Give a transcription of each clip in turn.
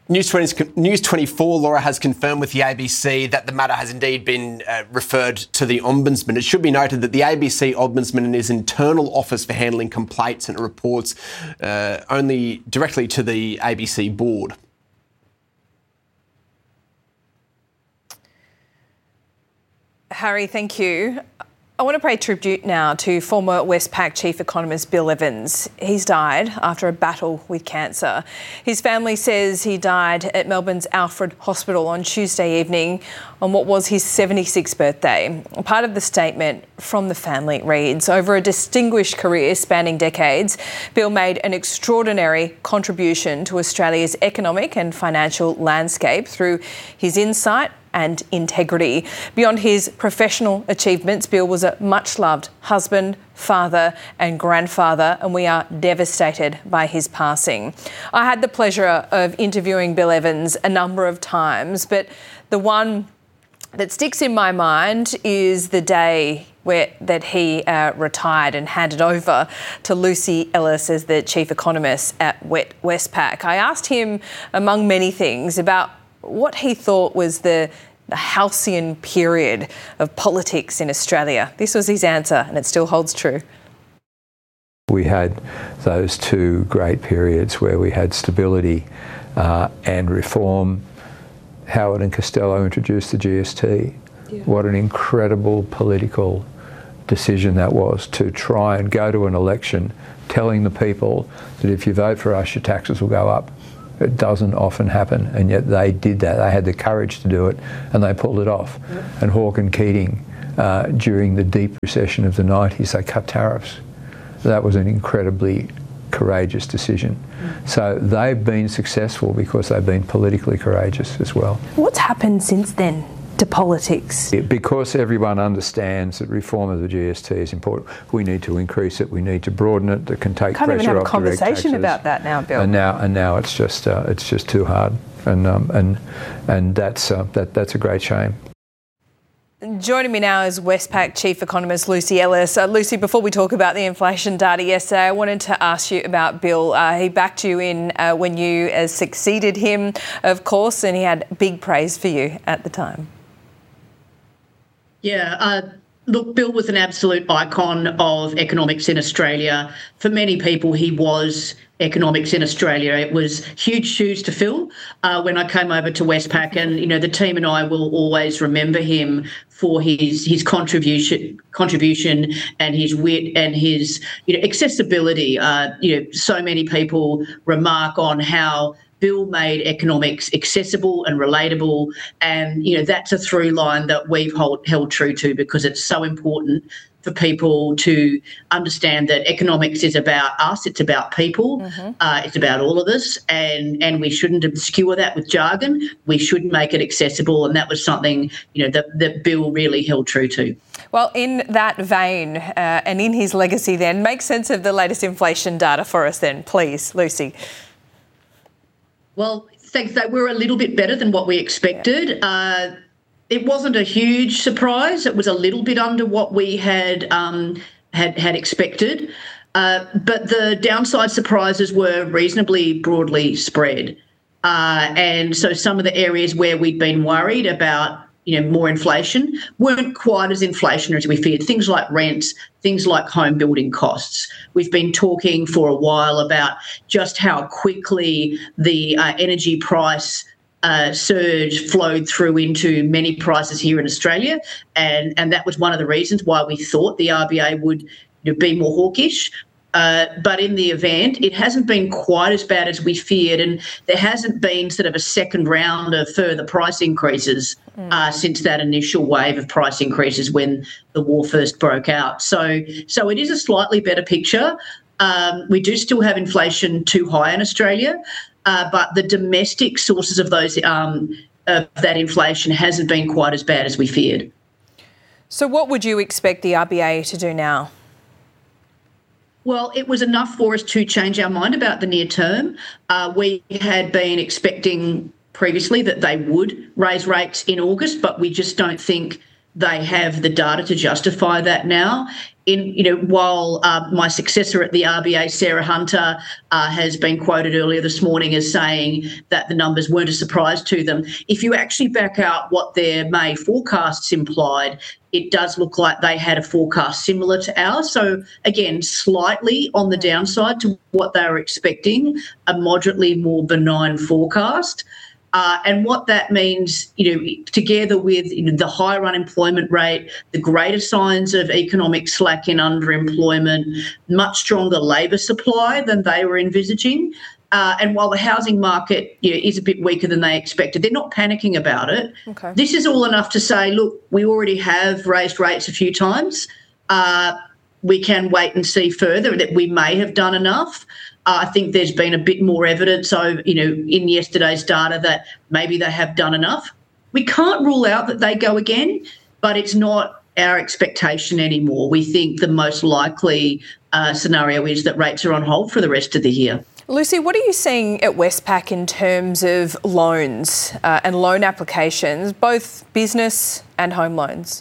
News 24, Laura, has confirmed with the ABC that the matter has indeed been referred to the Ombudsman. It should be noted that the ABC Ombudsman is an internal office for handling complaints and reports only directly to the ABC board. Harry, thank you. I want to pay tribute now to former Westpac Chief Economist Bill Evans. He's died after a battle with cancer. His family says he died at Melbourne's Alfred Hospital on Tuesday evening on what was his 76th birthday. Part of the statement from the family reads, over a distinguished career spanning decades, Bill made an extraordinary contribution to Australia's economic and financial landscape through his insight and integrity. Beyond his professional achievements, Bill was a much-loved husband, father and grandfather, and we are devastated by his passing. I had the pleasure of interviewing Bill Evans a number of times, but the one that sticks in my mind is the day that he retired and handed over to Lucy Ellis as the chief economist at Westpac. I asked him, among many things, about what he thought was the halcyon period of politics in Australia. This was his answer, and it still holds true. We had those two great periods where we had stability and reform. Howard and Costello introduced the GST. Yeah. What an incredible political decision that was, to try and go to an election telling the people that if you vote for us, your taxes will go up. It doesn't often happen, and yet they did that. They had the courage to do it, and they pulled it off. Yeah. And Hawke and Keating, during the deep recession of the 90s, they cut tariffs. That was an incredibly courageous decision. So they've been successful because they've been politically courageous as well. What's happened since then to politics? Because everyone understands that reform of the GST is important. We need to increase it. We need to broaden it. That can take Can't pressure even have off a conversation direct taxes. about that now, Bill. And now it's just too hard, and that's a great shame. Joining me now is Westpac Chief Economist Lucy Ellis. Lucy, before we talk about the inflation data yesterday, I wanted to ask you about Bill. He backed you in when you succeeded him, of course, and he had big praise for you at the time. Yeah, look, Bill was an absolute icon of economics in Australia. For many people, he was economics in Australia. It was huge shoes to fill when I came over to Westpac, and the team and I will always remember him for his contribution and his wit and his accessibility. So many people remark on how Bill made economics accessible and relatable, and that's a through line that we've held true to, because it's so important for people to understand that economics is about us, it's about people, it's about all of us, and we shouldn't obscure that with jargon. We should make it accessible, and that was something that Bill really held true to. Well, in that vein and in his legacy then, make sense of the latest inflation data for us then, please, Lucy. Well, thanks. We're a little bit better than what we expected. It wasn't a huge surprise. It was a little bit under what we had expected, but the downside surprises were reasonably broadly spread. And so some of the areas where we'd been worried about more inflation weren't quite as inflationary as we feared. Things like rents, things like home building costs. We've been talking for a while about just how quickly the energy price surge flowed through into many prices here in Australia, and that was one of the reasons why we thought the RBA would be more hawkish. But in the event, it hasn't been quite as bad as we feared, and there hasn't been sort of a second round of further price increases since that initial wave of price increases when the war first broke out. So it is a slightly better picture. We do still have inflation too high in Australia, but the domestic sources of that inflation hasn't been quite as bad as we feared. So what would you expect the RBA to do now? Well, it was enough for us to change our mind about the near term. We had been expecting previously that they would raise rates in August, but we just don't think they have the data to justify that now. While my successor at the RBA, Sarah Hunter, has been quoted earlier this morning as saying that the numbers weren't a surprise to them, if you actually back out what their May forecasts implied, it does look like they had a forecast similar to ours. So, again, slightly on the downside to what they were expecting, a moderately more benign forecast. And what that means, together with the higher unemployment rate, the greater signs of economic slack in underemployment, much stronger labour supply than they were envisaging. And while the housing market is a bit weaker than they expected, they're not panicking about it. Okay. This is all enough to say, look, we already have raised rates a few times. We can wait and see further that we may have done enough. I think there's been a bit more evidence, in yesterday's data that maybe they have done enough. We can't rule out that they go again, but it's not our expectation anymore. We think the most likely scenario is that rates are on hold for the rest of the year. Lucy, what are you seeing at Westpac in terms of loans and loan applications, both business and home loans?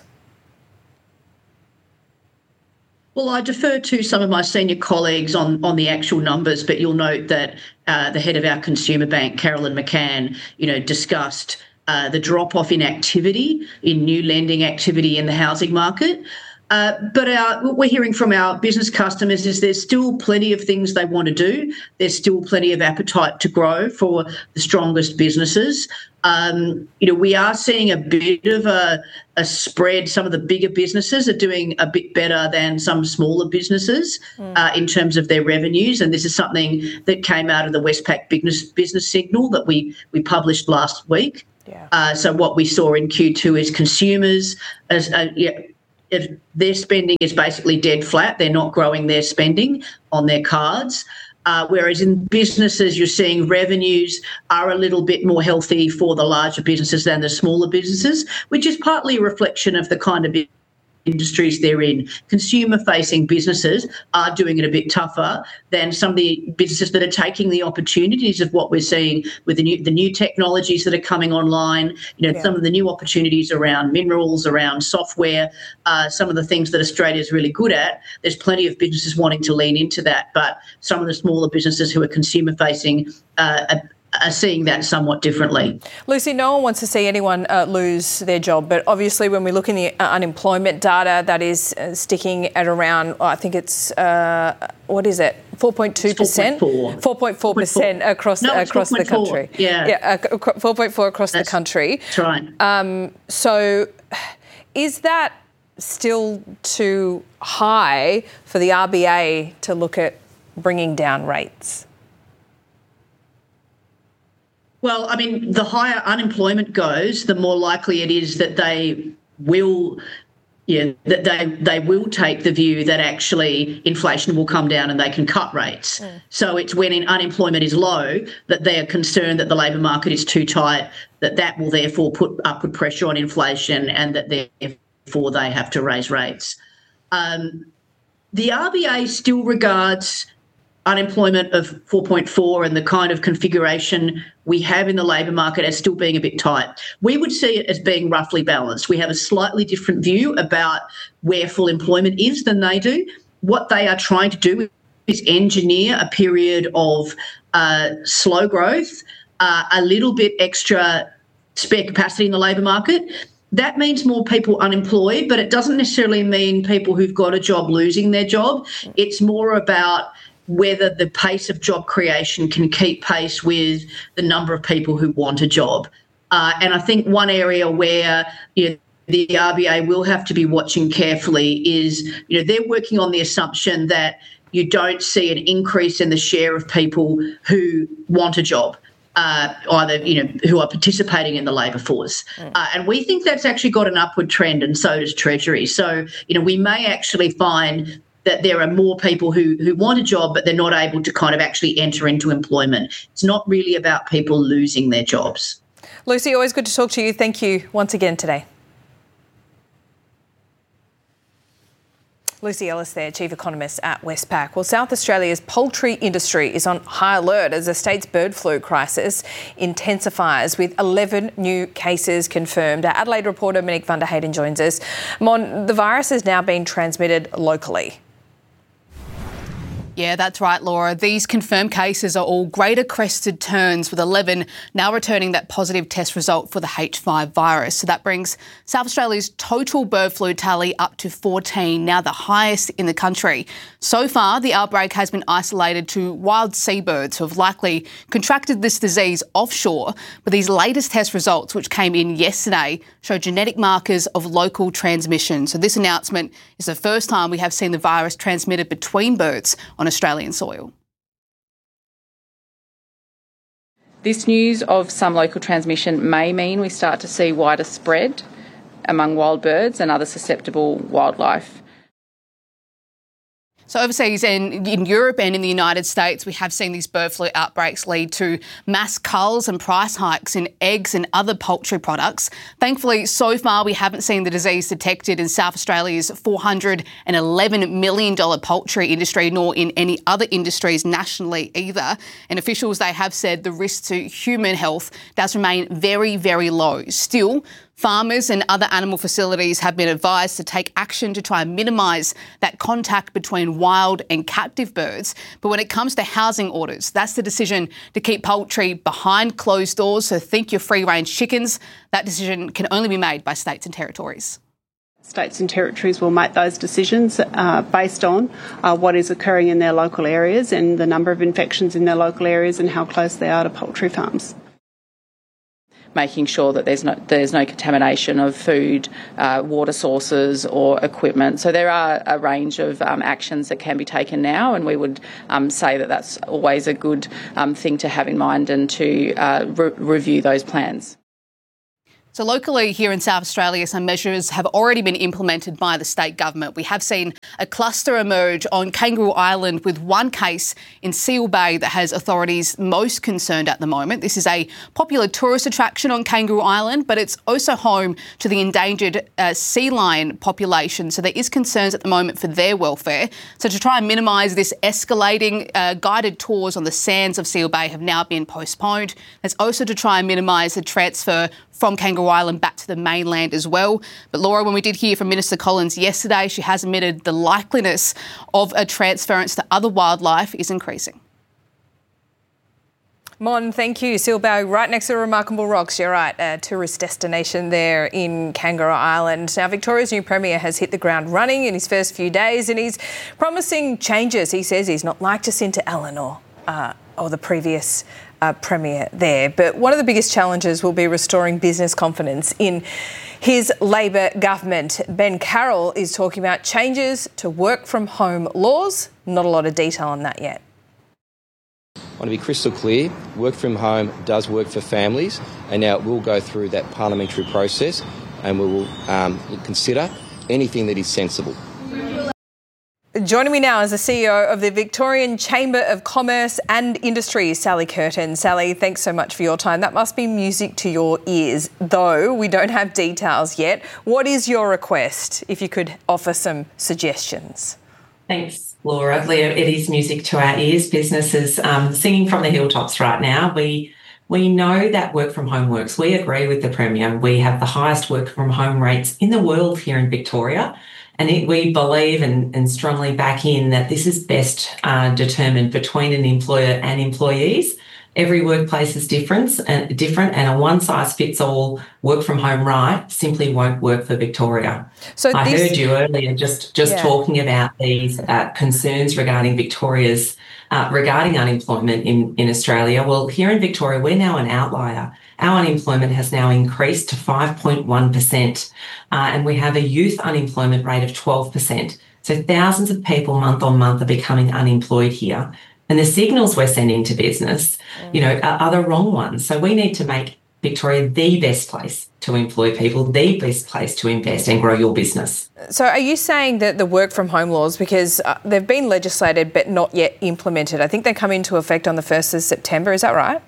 Well, I defer to some of my senior colleagues on the actual numbers, but you'll note that the head of our consumer bank, Carolyn McCann, discussed the drop-off in activity, in new lending activity in the housing market. But what we're hearing from our business customers is there's still plenty of things they want to do. There's still plenty of appetite to grow for the strongest businesses. We are seeing a bit of a spread. Some of the bigger businesses are doing a bit better than some smaller businesses in terms of their revenues. And this is something that came out of the Westpac business signal that we published last week. Yeah. So what we saw in Q2 is consumers, if their spending is basically dead flat, they're not growing their spending on their cards. Whereas in businesses, you're seeing revenues are a little bit more healthy for the larger businesses than the smaller businesses, which is partly a reflection of the kind of industries they're in. Consumer-facing businesses are doing it a bit tougher than some of the businesses that are taking the opportunities of what we're seeing with the new technologies that are coming online, some of the new opportunities around minerals, around software, some of the things that Australia's really good at. There's plenty of businesses wanting to lean into that, but some of the smaller businesses who are consumer-facing are seeing that somewhat differently. Lucy, no one wants to see anyone lose their job, but obviously when we look in the unemployment data, that is sticking at around, I think it's, what is it, 4.2%? 4.4% across the country. Yeah, 4.4 across the country. That's right. So is that still too high for the RBA to look at bringing down rates? Well, I mean, the higher unemployment goes, the more likely it is that they will take the view that actually inflation will come down and they can cut rates. So it's when unemployment is low that they are concerned that the labour market is too tight, that will therefore put upward pressure on inflation and that therefore they have to raise rates. The RBA still regards unemployment of 4.4 and the kind of configuration we have in the labour market as still being a bit tight. We would see it as being roughly balanced. We have a slightly different view about where full employment is than they do. What they are trying to do is engineer a period of slow growth, a little bit extra spare capacity in the labour market. That means more people unemployed, but it doesn't necessarily mean people who've got a job losing their job. It's more about whether the pace of job creation can keep pace with the number of people who want a job. And I think one area where the RBA will have to be watching carefully is, they're working on the assumption that you don't see an increase in the share of people who want a job, either, who are participating in the labour force. And we think that's actually got an upward trend, and so does Treasury. So, we may actually find that there are more people who want a job, but they're not able to kind of actually enter into employment. It's not really about people losing their jobs. Lucy, always good to talk to you. Thank you once again today. Lucy Ellis there, Chief Economist at Westpac. Well, South Australia's poultry industry is on high alert as the state's bird flu crisis intensifies with 11 new cases confirmed. Our Adelaide reporter Monique van der Hayden joins us. Mon, the virus has now been transmitted locally. Yeah, that's right, Laura. These confirmed cases are all Greater Crested Terns, with 11 now returning that positive test result for the H5 virus. So that brings South Australia's total bird flu tally up to 14, now the highest in the country. So far, the outbreak has been isolated to wild seabirds who have likely contracted this disease offshore. But these latest test results, which came in yesterday, show genetic markers of local transmission. So this announcement is the first time we have seen the virus transmitted between birds on Australian soil. This news of some local transmission may mean we start to see wider spread among wild birds and other susceptible wildlife. So overseas and in Europe and in the United States, we have seen these bird flu outbreaks lead to mass culls and price hikes in eggs and other poultry products. Thankfully, so far, we haven't seen the disease detected in South Australia's $411 million poultry industry, nor in any other industries nationally either. And officials, they have said the risk to human health does remain very, very low. Still, farmers and other animal facilities have been advised to take action to try and minimise that contact between wild and captive birds. But when it comes to housing orders, that's the decision to keep poultry behind closed doors. So think your free-range chickens. That decision can only be made by states and territories. States and territories will make those decisions based on what is occurring in their local areas and the number of infections in their local areas and how close they are to poultry farms. Making sure that there's no contamination of food, water sources or equipment. So there are a range of actions that can be taken now, and we would say that that's always a good thing to have in mind and to review those plans. So locally here in South Australia, some measures have already been implemented by the state government. We have seen a cluster emerge on Kangaroo Island with one case in Seal Bay that has authorities most concerned at the moment. This is a popular tourist attraction on Kangaroo Island, but it's also home to the endangered sea lion population. So there is concerns at the moment for their welfare. So to try and minimise this escalating, guided tours on the sands of Seal Bay have now been postponed. There's also to try and minimise the transfer from Kangaroo Island back to the mainland as well. But Laura, when we did hear from Minister Collins yesterday, she has admitted the likeliness of a transference to other wildlife is increasing. Mon, thank you. Seal Bay, right next to Remarkable Rocks. You're right, a tourist destination there in Kangaroo Island. Now, Victoria's new Premier has hit the ground running in his first few days and he's promising changes. He says he's not like Jacinta Allen or the previous Premier there. But one of the biggest challenges will be restoring business confidence in his Labor government. Ben Carroll is talking about changes to work from home laws. Not a lot of detail on that yet. I want to be crystal clear, work from home does work for families, and now it will go through that parliamentary process and we will consider anything that is sensible. Joining me now is the CEO of the Victorian Chamber of Commerce and Industry, Sally Curtin. Sally, thanks so much for your time. That must be music to your ears, though we don't have details yet. What is your request, if you could offer some suggestions? Thanks, Laura. It is music to our ears. Businesses singing from the hilltops right now. We know that work from home works. We agree with the Premier. We have the highest work from home rates in the world here in Victoria. And we believe and strongly back in that this is best determined between an employer and employees. Every workplace is different, and a one-size-fits-all work-from-home right simply won't work for Victoria. So I heard you earlier just talking about these concerns regarding Victoria's regarding unemployment in Australia. Well, here in Victoria, we're now an outlier. Our unemployment has now increased to 5.1%, and we have a youth unemployment rate of 12%. So thousands of people month on month are becoming unemployed here. And the signals we're sending to business, are the wrong ones. So we need to make Victoria the best place to employ people, the best place to invest and grow your business. So are you saying that the work from home laws, because they've been legislated but not yet implemented, I think they come into effect on the 1st of September, is that right?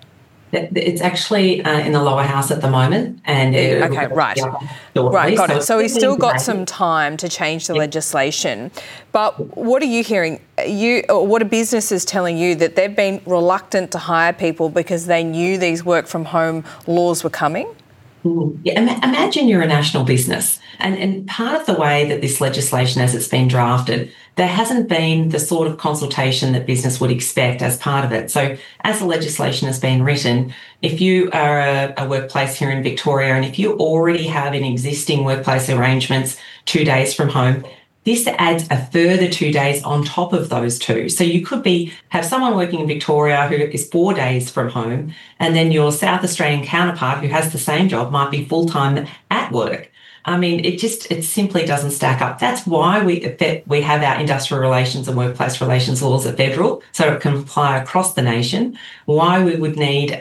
It's actually in the lower house at the moment, and okay, right, got it. So he's still got some time to change the legislation. But what are you hearing? What are businesses telling you, that they've been reluctant to hire people because they knew these work from home laws were coming? Yeah, imagine you're a national business, and part of the way that this legislation, as it's been drafted, there hasn't been the sort of consultation that business would expect as part of it. So as the legislation has been written, if you are a workplace here in Victoria, and if you already have an existing workplace arrangements 2 days from home, this adds a further 2 days on top of those two. So you could have someone working in Victoria who is 4 days from home, and then your South Australian counterpart who has the same job might be full-time at work. I mean, it simply doesn't stack up. That's why we have our industrial relations and workplace relations laws at federal, so it can apply across the nation. Why we would need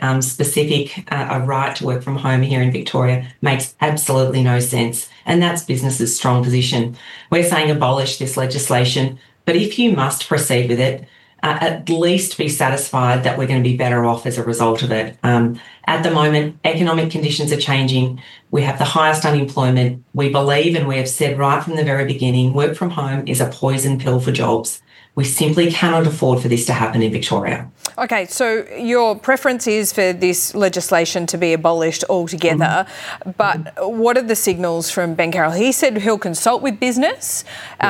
a right to work from home here in Victoria makes absolutely no sense. And that's business's strong position. We're saying abolish this legislation, but if you must proceed with it, at least be satisfied that we're going to be better off as a result of it. At the moment, economic conditions are changing. We have the highest unemployment. We believe, and we have said right from the very beginning, work from home is a poison pill for jobs. We simply cannot afford for this to happen in Victoria. Okay, so your preference is for this legislation to be abolished altogether, but what are the signals from Ben Carroll? He said he'll consult with business.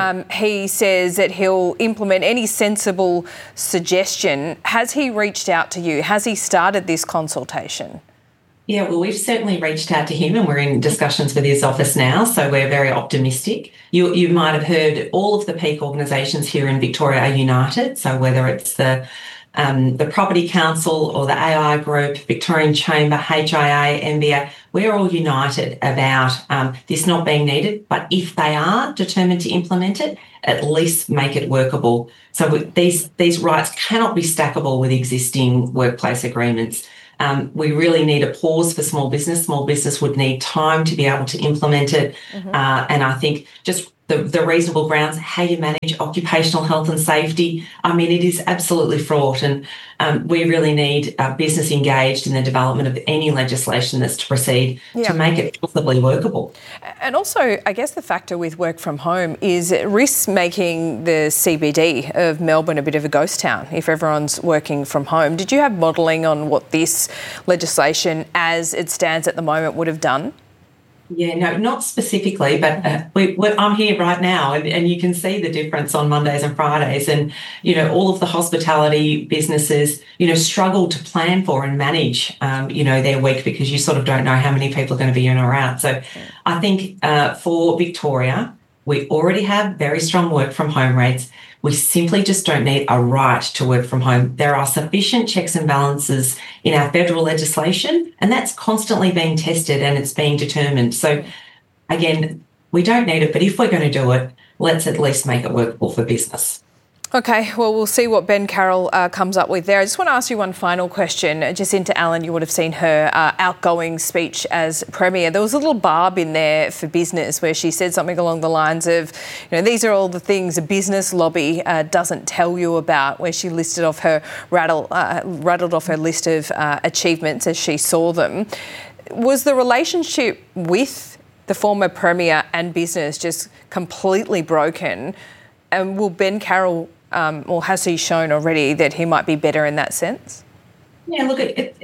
He says that he'll implement any sensible suggestion. Has he reached out to you? Has he started this consultation? Yeah, well, we've certainly reached out to him, and we're in discussions with his office now, so we're very optimistic. You might have heard all of the peak organisations here in Victoria are united, so whether it's the Property Council or the AI Group, Victorian Chamber, HIA, MBA, we're all united about this not being needed, but if they are determined to implement it, at least make it workable. So these rights cannot be stackable with existing workplace agreements. We really need a pause for small business. Small business would need time to be able to implement it. And I think just the reasonable grounds, how you manage occupational health and safety, I mean, it is absolutely fraught. And we really need business engaged in the development of any legislation that's to proceed to make it possibly workable. And also, I guess the factor with work from home is it risks making the CBD of Melbourne a bit of a ghost town if everyone's working from home. Did you have modelling on what this legislation, as it stands at the moment, would have done? Yeah, no, not specifically, but I'm here right now, and you can see the difference on Mondays and Fridays. And, all of the hospitality businesses, struggle to plan for and manage, their week, because you sort of don't know how many people are going to be in or out. So I think for Victoria, we already have very strong work from home rates. We simply just don't need a right to work from home. There are sufficient checks and balances in our federal legislation, and that's constantly being tested and it's being determined. So, again, we don't need it, but if we're going to do it, let's at least make it workable for business. Okay, well, we'll see what Ben Carroll comes up with there. I just want to ask you one final question. Jacinta Allen, you would have seen her outgoing speech as Premier. There was a little barb in there for business where she said something along the lines of, these are all the things a business lobby doesn't tell you about, where she listed off her, rattled off her list of achievements as she saw them. Was the relationship with the former Premier and business just completely broken? And will Ben Carroll, or has he shown already that he might be better in that sense? Yeah, look,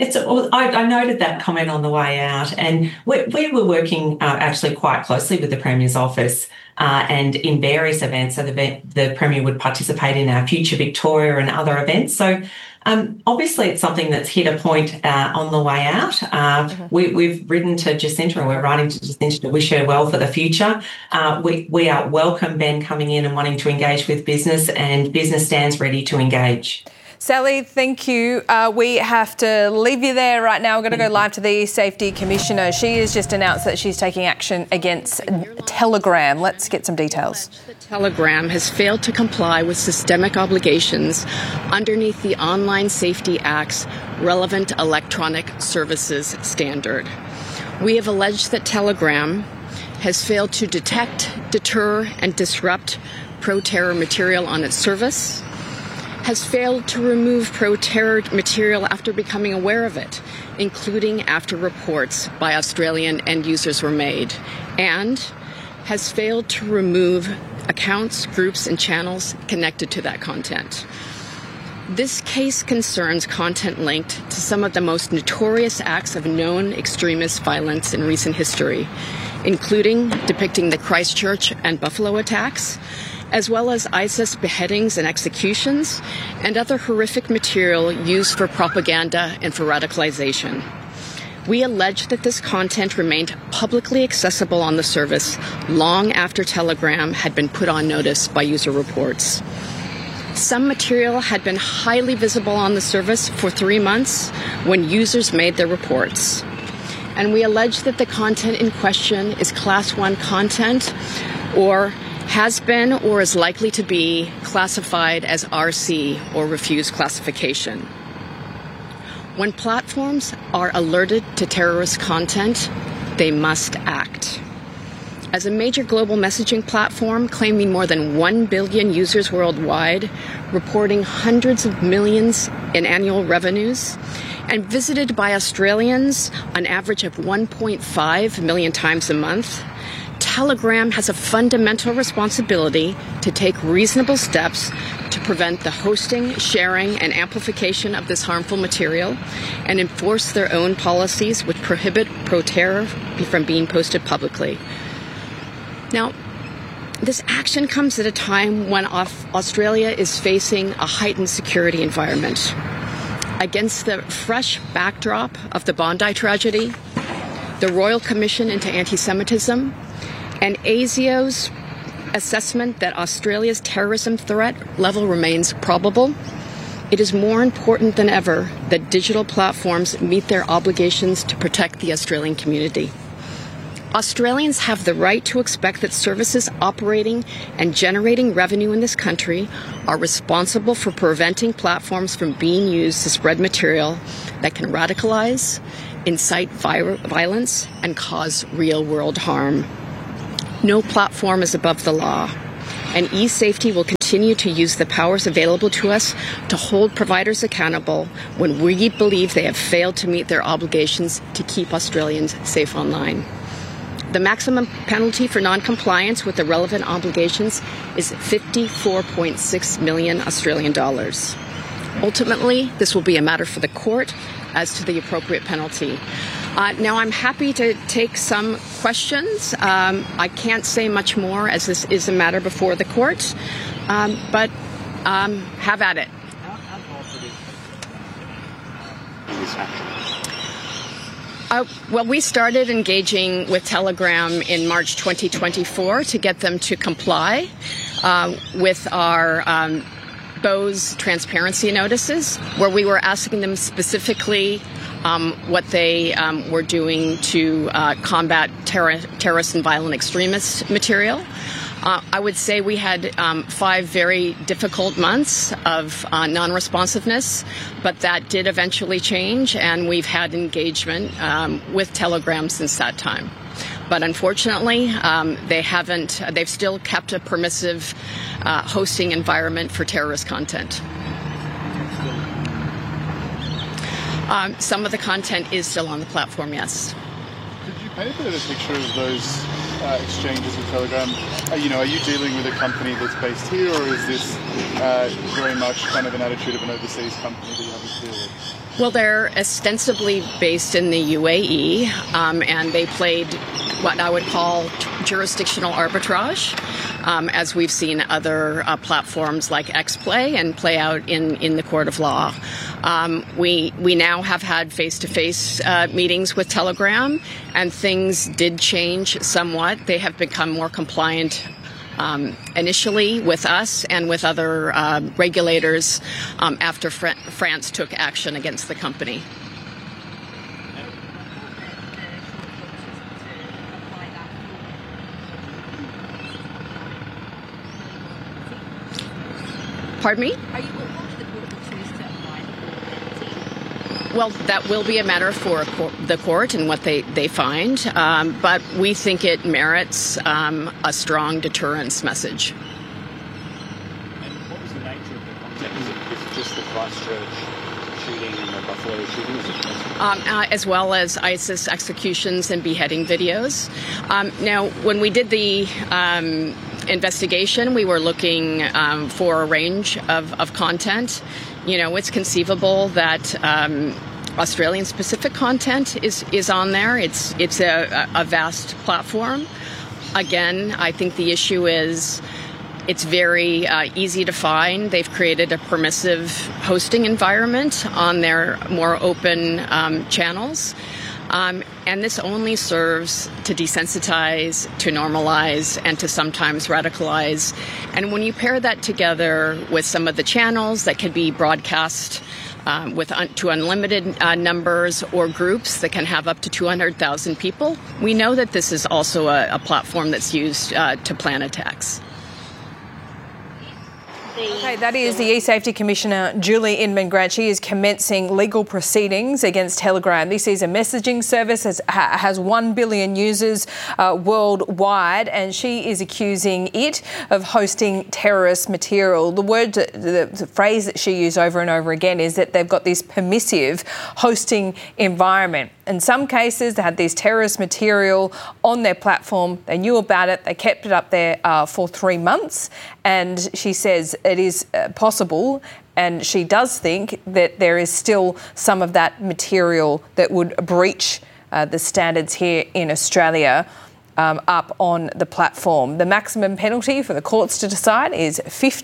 I noted that comment on the way out, and we were working actually quite closely with the Premier's office and in various events. So the Premier would participate in our Future Victoria and other events. So obviously it's something that's hit a point on the way out. We've written to Jacinta, and we're writing to Jacinta to wish her well for the future. We are welcome Ben coming in and wanting to engage with business, and business stands ready to engage. Sally, thank you. We have to leave you there right now. We're going to go live to the Safety Commissioner. She has just announced that she's taking action against Telegram. Let's get some details. Telegram has failed to comply with systemic obligations underneath the Online Safety Act's relevant electronic services standard. We have alleged that Telegram has failed to detect, deter, and disrupt pro-terror material on its service, has failed to remove pro-terror material after becoming aware of it, including after reports by Australian end users were made, and has failed to remove accounts, groups, and channels connected to that content. This case concerns content linked to some of the most notorious acts of known extremist violence in recent history, including depicting the Christchurch and Buffalo attacks, as well as ISIS beheadings and executions, and other horrific material used for propaganda and for radicalization. We allege that this content remained publicly accessible on the service long after Telegram had been put on notice by user reports. Some material had been highly visible on the service for 3 months when users made their reports. And we allege that the content in question is Class 1 content, or has been or is likely to be classified as RC, or refused classification. When platforms are alerted to terrorist content, they must act. As a major global messaging platform claiming more than 1 billion users worldwide, reporting hundreds of millions in annual revenues, and visited by Australians on average of 1.5 million times a month, Telegram has a fundamental responsibility to take reasonable steps to prevent the hosting, sharing, and amplification of this harmful material and enforce their own policies which prohibit pro-terror from being posted publicly. Now, this action comes at a time when Australia is facing a heightened security environment. Against the fresh backdrop of the Bondi tragedy, the Royal Commission into Anti-Semitism, and ASIO's assessment that Australia's terrorism threat level remains probable, it is more important than ever that digital platforms meet their obligations to protect the Australian community. Australians have the right to expect that services operating and generating revenue in this country are responsible for preventing platforms from being used to spread material that can radicalize, incite violence, and cause real-world harm. No platform is above the law, and eSafety will continue to use the powers available to us to hold providers accountable when we believe they have failed to meet their obligations to keep Australians safe online. The maximum penalty for non-compliance with the relevant obligations is 54.6 million Australian dollars. Ultimately, this will be a matter for the court as to the appropriate penalty. Now, I'm happy to take some questions. I can't say much more as this is a matter before the court, but have at it. Well, we started engaging with Telegram in March 2024 to get them to comply with our BOSE transparency notices, where we were asking them specifically what they were doing to combat terrorist and violent extremist material. I would say we had 5 very difficult months of non-responsiveness, but that did eventually change, and we've had engagement with Telegram since that time. But unfortunately, they've still kept a permissive hosting environment for terrorist content. Some of the content is still on the platform, yes. Could you paint a bit of a picture of those exchanges with Telegram? Are you dealing with a company that's based here, or is this very much kind of an attitude of an overseas company that you have to deal with? Well, they're ostensibly based in the UAE, and they played what I would call jurisdictional arbitrage, as we've seen other platforms like XPlay and play out in the court of law. We now have had face-to-face meetings with Telegram, and things did change somewhat. They have become more compliant initially with us and with other regulators after France took action against the company. Pardon me? Well, that will be a matter for the court and what they find, but we think it merits a strong deterrence message. And what was the nature of the content? Was it Christchurch shooting and the Buffalo shooting? As well as ISIS executions and beheading videos. Now, when we did the investigation, we were looking for a range of content. You know, it's conceivable that Australian-specific content is on there. It's a vast platform. Again, I think the issue is it's very easy to find. They've created a permissive hosting environment on their more open channels. And this only serves to desensitize, to normalize, and to sometimes radicalize. And when you pair that together with some of the channels that can be broadcast to unlimited numbers or groups that can have up to 200,000 people, we know that this is also a platform that's used to plan attacks. Okay, that is the eSafety Commissioner, Julie Inman-Grant. She is commencing legal proceedings against Telegram. This is a messaging service that has 1 billion users worldwide, and she is accusing it of hosting terrorist material. The phrase that she used over and over again is that they've got this permissive hosting environment. In some cases, they had this terrorist material on their platform. They knew about it. They kept it up there for 3 months. And she says it is possible, and she does think that there is still some of that material that would breach the standards here in Australia up on the platform. The maximum penalty for the courts to decide is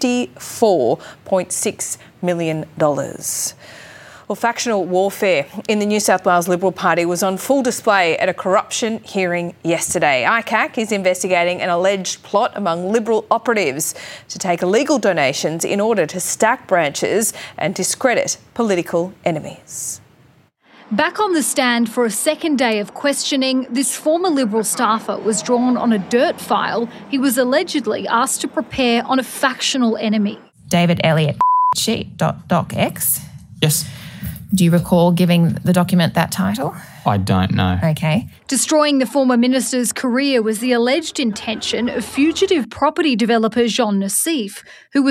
$54.6 million. Well, factional warfare in the New South Wales Liberal Party was on full display at a corruption hearing yesterday. ICAC is investigating an alleged plot among Liberal operatives to take illegal donations in order to stack branches and discredit political enemies. Back on the stand for a second day of questioning, this former Liberal staffer was drawn on a dirt file he was allegedly asked to prepare on a factional enemy. David Elliott sheet.docx. Yes. Do you recall giving the document that title? I don't know. Okay. Destroying the former minister's career was the alleged intention of fugitive property developer Jean Nassif, who was